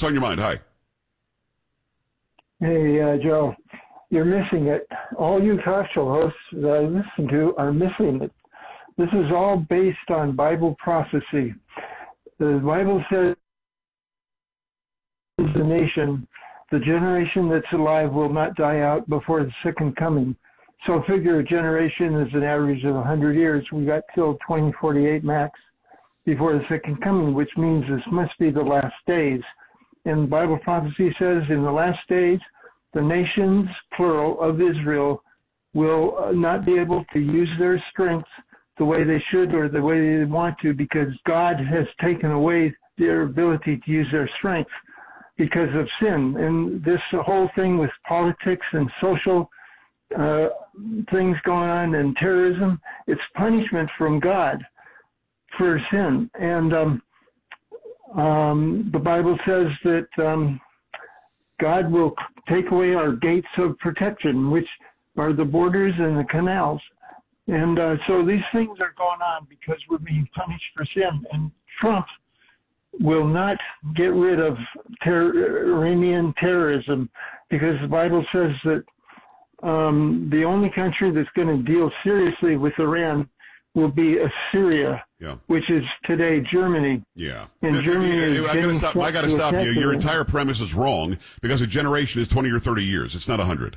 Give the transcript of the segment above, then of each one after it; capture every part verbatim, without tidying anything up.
What's on your mind? Hi. Hey, uh, Joe, you're missing it. All you talk show hosts that I listen to are missing it. This is all based on Bible prophecy. The Bible says the nation, the generation that's alive will not die out before the second coming. So figure a generation is an average of one hundred years. We got till twenty forty-eight max before the second coming, which means this must be the last days. And Bible prophecy says in the last days, the nations, plural, of Israel will not be able to use their strength the way they should or the way they want to, because God has taken away their ability to use their strength because of sin. And this whole thing with politics and social uh, things going on and terrorism, it's punishment from God for sin. And um, um, the Bible says that um, God will take away our gates of protection, which are the borders and the canals. And uh, so these things are going on because we're being punished for sin. And Trump will not get rid of ter- Iranian terrorism, because the Bible says that um, the only country that's going to deal seriously with Iran will be Assyria, yeah. which is today Germany. Yeah. And yeah, Germany yeah, yeah, I gotta stop, I gotta stop you. Your them. entire premise is wrong, because a generation is twenty or thirty years. It's not one hundred.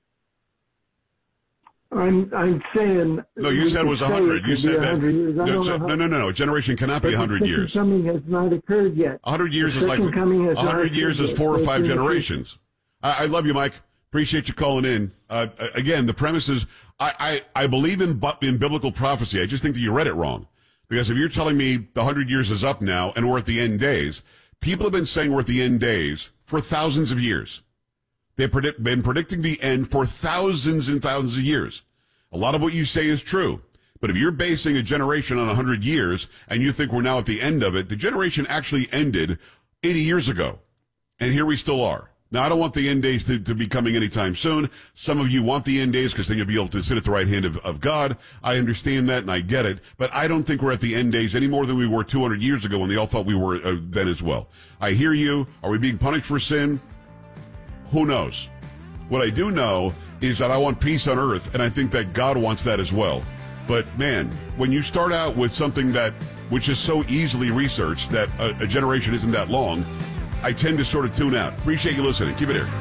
I'm I'm saying. No, you said it was one hundred. You said that. No, so, no, no, no. A generation cannot be one hundred years. The second coming has not occurred yet. one hundred years the is like one hundred years is four or five generations. I, I love you, Mike. Appreciate you calling in. Uh, again, the premise is I, I, I believe in in biblical prophecy. I just think that you read it wrong. Because if you're telling me the one hundred years is up now and we're at the end days, people have been saying we're at the end days for thousands of years. They've predict, been predicting the end for thousands and thousands of years. A lot of what you say is true. But if you're basing a generation on one hundred years and you think we're now at the end of it, the generation actually ended eighty years ago. And here we still are. Now, I don't want the end days to, to be coming anytime soon. Some of you want the end days because then you'll be able to sit at the right hand of, of God. I understand that and I get it. But I don't think we're at the end days any more than we were two hundred years ago when they all thought we were uh, then as well. I hear you. Are we being punished for sin? Who knows? What I do know is that I want peace on earth, and I think that God wants that as well. But, man, when you start out with something that, which is so easily researched, that a, a generation isn't that long, I tend to sort of tune out. Appreciate you listening. Keep it here.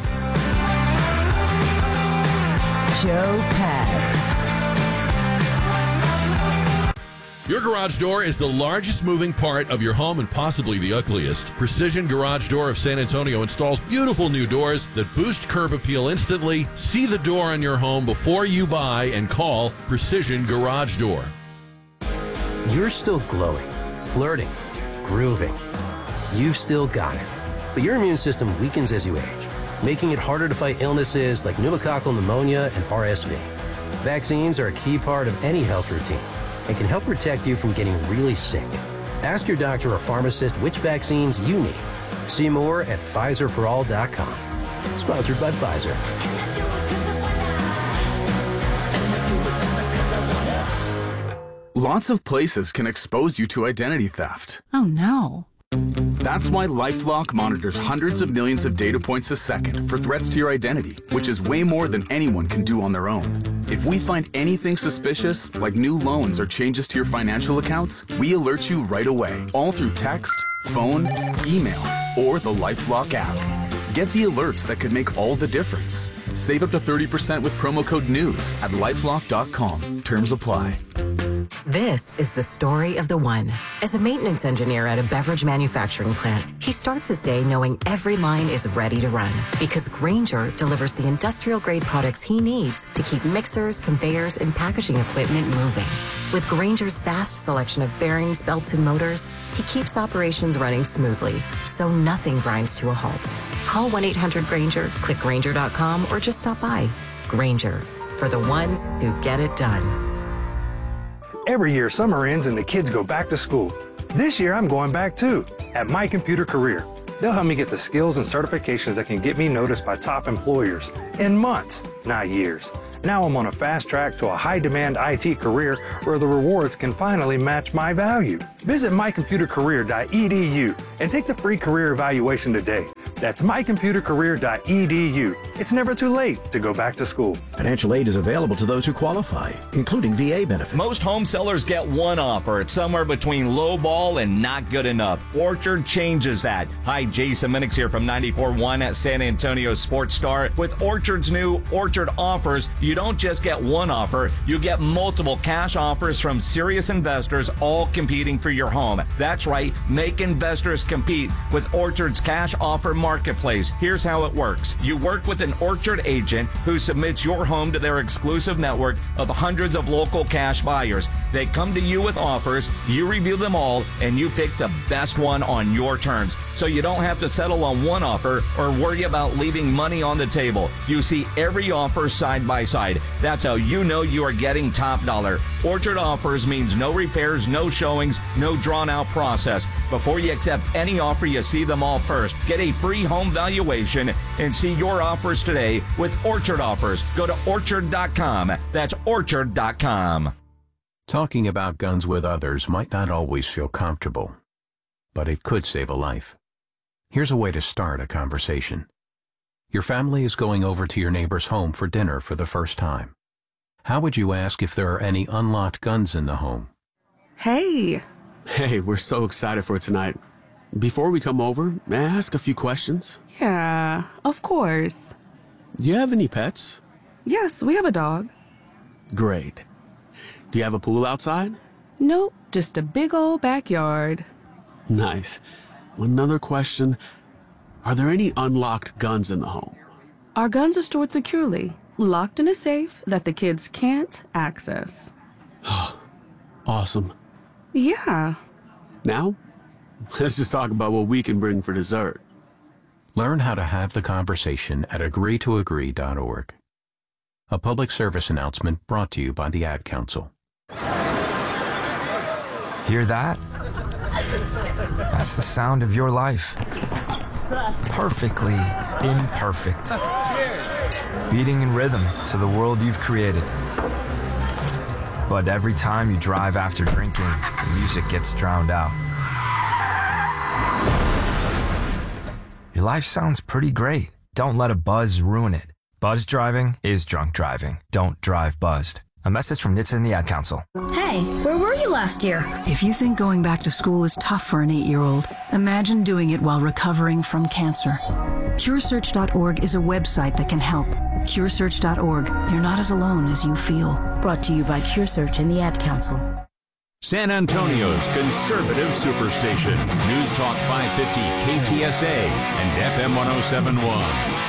Joe Pags. Your garage door is the largest moving part of your home and possibly the ugliest. Precision Garage Door of San Antonio installs beautiful new doors that boost curb appeal instantly. See the door on your home before you buy and call Precision Garage Door. You're still glowing, flirting, grooving. You've still got it. But your immune system weakens as you age, making it harder to fight illnesses like pneumococcal pneumonia and R S V. Vaccines are a key part of any health routine and can help protect you from getting really sick. Ask your doctor or pharmacist which vaccines you need. See more at Pfizer for all dot com. Sponsored by Pfizer. Lots of places can expose you to identity theft. Oh, no. That's why LifeLock monitors hundreds of millions of data points a second for threats to your identity, which is way more than anyone can do on their own. If we find anything suspicious, like new loans or changes to your financial accounts, we alert you right away, all through text, phone, email, or the LifeLock app. Get the alerts that could make all the difference. Save up to thirty percent with promo code NEWS at lifelock dot com. Terms apply. This is the story of the one. As a maintenance engineer at a beverage manufacturing plant, he starts his day knowing every line is ready to run because Grainger delivers the industrial-grade products he needs to keep mixers, conveyors, and packaging equipment moving. With Grainger's vast selection of bearings, belts, and motors, he keeps operations running smoothly, so nothing grinds to a halt. Call one eight hundred Grainger, click Grainger dot com, or just stop by. Grainger, for the ones who get it done. Every year, summer ends and the kids go back to school. This year, I'm going back too, at My Computer Career. They'll help me get the skills and certifications that can get me noticed by top employers in months, not years. Now I'm on a fast track to a high-demand I T career where the rewards can finally match my value. Visit my computer career dot e d u and take the free career evaluation today. That's my computer career dot e d u. It's never too late to go back to school. Financial aid is available to those who qualify, including V A benefits. Most home sellers get one offer. It's somewhere between low ball and not good enough. Orchard changes that. Hi, Jason Minix here from ninety-four point one at San Antonio Sports Star. With Orchard's new Orchard offers, you don't just get one offer, you get multiple cash offers from serious investors, all competing for your home. That's right, make investors compete with Orchard's cash offer marketplace. Here's how it works. You work with an Orchard agent who submits your home to their exclusive network of hundreds of local cash buyers. They come to you with offers, you review them all, and you pick the best one on your terms. So you don't have to settle on one offer or worry about leaving money on the table. You see every offer side by side. That's how you know you are getting top dollar. Orchard offers means no repairs, no showings, no drawn out process. Before you accept any offer, you see them all first. Get a free home valuation and see your offers today with Orchard offers. Go to orchard dot com. That's orchard dot com. Talking about guns with others might not always feel comfortable, but it could save a life. Here's a way to start a conversation. Your family is going over to your neighbor's home for dinner for the first time. How would you ask if there are any unlocked guns in the home? Hey. Hey, we're so excited for tonight. Before we come over, may I ask a few questions? Yeah, of course. Do you have any pets? Yes, we have a dog. Great. Do you have a pool outside? Nope, just a big old backyard. Nice. Another question. Are there any unlocked guns in the home? Our guns are stored securely, locked in a safe that the kids can't access. Awesome. Yeah. Now, let's just talk about what we can bring for dessert. Learn how to have the conversation at agree to agree dot org. A public service announcement brought to you by the Ad Council. Hear that? That's the sound of your life. Perfectly imperfect. Beating in rhythm to the world you've created. But every time you drive after drinking, the music gets drowned out. Your life sounds pretty great. Don't let a buzz ruin it. Buzz driving is drunk driving. Don't drive buzzed. A message from N H T S A and the Ad Council. Hey, where were you last year? If you think going back to school is tough for an eight-year-old, imagine doing it while recovering from cancer. Cure Search dot org is a website that can help. Cure Search dot org. You're not as alone as you feel. Brought to you by Cure Search and the Ad Council. San Antonio's conservative superstation. News Talk five fifty K T S A and F M one oh seven point one.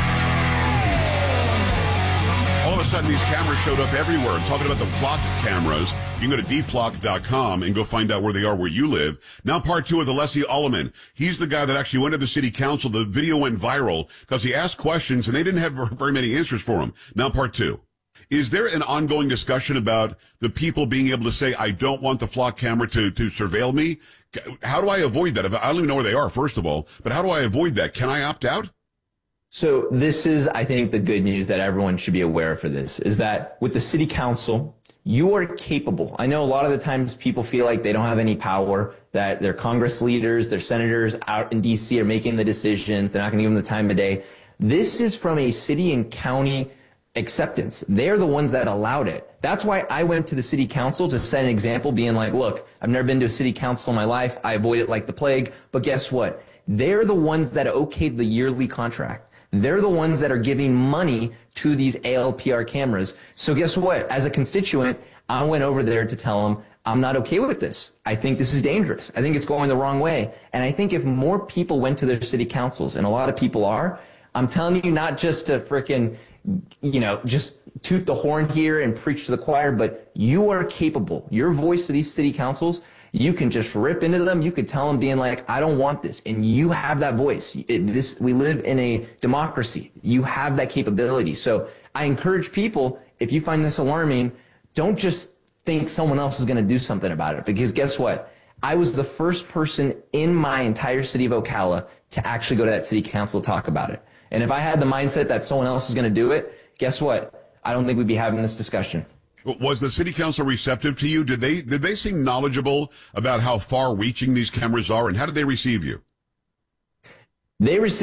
All of a sudden, these cameras showed up everywhere. I'm talking about the flock cameras. You can go to d flock dot com and go find out where they are where you live. Now part two of the Leslie Ulliman. He's the guy that actually went to the city council. The video went viral because he asked questions and they didn't have very many answers for him. Now part two. Is there an ongoing discussion about the people being able to say, I don't want the flock camera to, to surveil me? How do I avoid that? I don't even know where they are, first of all, but how do I avoid that? Can I opt out? So this is, I think, the good news that everyone should be aware of for this, is that with the city council, you are capable. I know a lot of the times people feel like they don't have any power, that their Congress leaders, their senators out in D C are making the decisions. They're not going to give them the time of day. This is from a city and county acceptance. They're the ones that allowed it. That's why I went to the city council to set an example, being like, look, I've never been to a city council in my life. I avoid it like the plague. But guess what? They're the ones that okayed the yearly contract. They're the ones that are giving money to these A L P R cameras. So guess what? As a constituent, I went over there to tell them, I'm not okay with this. I think this is dangerous. I think it's going the wrong way. And I think if more people went to their city councils, and a lot of people are, I'm telling you, not just to frickin', you know, just toot the horn here and preach to the choir, but you are capable. Your voice to these city councils, you can just rip into them. You could tell them being like, I don't want this. And you have that voice. It, this, we live in a democracy. You have that capability. So I encourage people, if you find this alarming, don't just think someone else is going to do something about it. Because guess what? I was the first person in my entire city of Ocala to actually go to that city council to talk about it. And if I had the mindset that someone else was going to do it, guess what? I don't think we'd be having this discussion. Was the city council receptive to you? Did they did they seem knowledgeable about how far-reaching these cameras are, and how did they receive you? They received